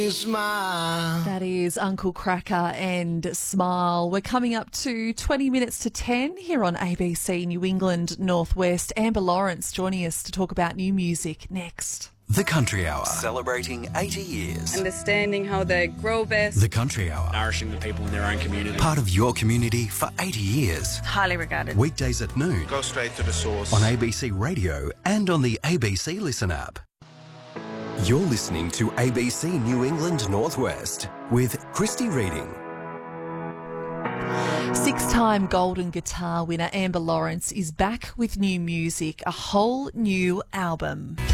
Smile. That is Uncle Cracker and Smile. We're coming up to 20 minutes to 10 here on ABC New England Northwest. Amber Lawrence joining us to talk about new music next. The Country Hour, celebrating 80 years. Understanding how they grow best. The Country Hour, nourishing the people in their own community. part of your community for 80 years. Highly regarded. Weekdays at noon. Go straight to the source. On ABC Radio and on the ABC Listen app. You're listening to ABC New England Northwest with Christy Reading. Six-time Golden Guitar winner Amber Lawrence is back with new music, a whole new album.